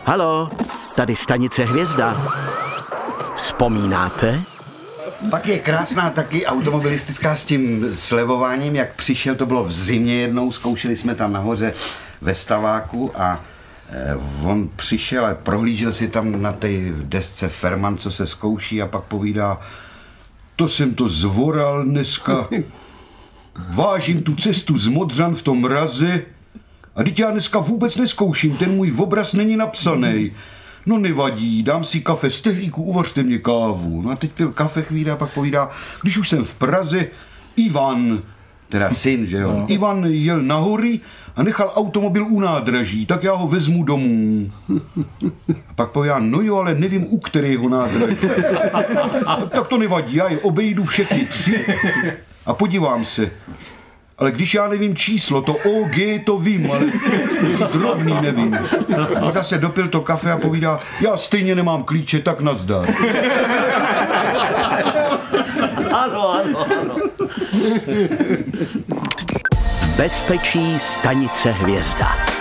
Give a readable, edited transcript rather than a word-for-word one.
Halo, tady stanice Hvězda. Vzpomínáte? Pak je krásná taky automobilistická s tím slevováním, jak přišel, to bylo v zimě jednou, zkoušeli jsme tam nahoře ve staváku a on přišel a prohlížel si tam na té desce Ferman, co se zkouší a pak povídá, to jsem to zvoral dneska, vážím tu cestu z Modřan v tom mraze a teď já dneska vůbec neskouším, ten můj obraz není napsaný. No nevadí, dám si kafe z tehlíku, uvařte mě kávu. No a teď pil kafe chvíli a pak povídá, když už jsem v Praze, Ivan, teda syn, že jo, Ivan jel na hory a nechal automobil u nádraží, tak já ho vezmu domů. A pak povídá, no jo, ale nevím, u kterého nádraží. Tak to nevadí, já je obejdu všechny 3 a podívám se. Ale když já nevím číslo, to OG to vím, ale drobný nevím. A zase dopil to kafe a povídá, já stejně nemám klíče, tak nazdar. Ano. V bezpečí stanice Hvězda.